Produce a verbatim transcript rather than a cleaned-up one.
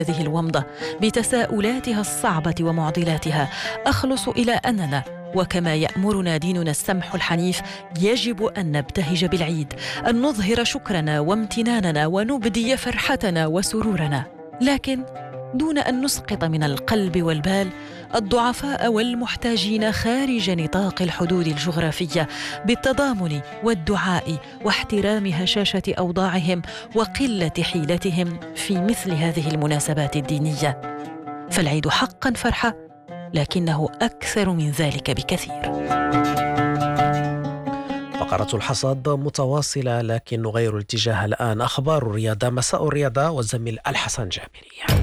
هذه الومضة بتساؤلاتها الصعبة ومعضلاتها أخلص إلى أننا وكما يأمرنا ديننا السمح الحنيف يجب أن نبتهج بالعيد، أن نظهر شكرنا وامتناننا ونبدي فرحتنا وسرورنا، لكن دون أن نسقط من القلب والبال الضعفاء والمحتاجين خارج نطاق الحدود الجغرافية بالتضامن والدعاء واحترام هشاشة أوضاعهم وقلة حيلتهم في مثل هذه المناسبات الدينية. فالعيد حقاً فرحة، لكنه أكثر من ذلك بكثير. فقرة الحصاد متواصلة، لكن نغير الاتجاه الآن. أخبار الرياضة، مساء الرياضة والزميل الحسن جابري.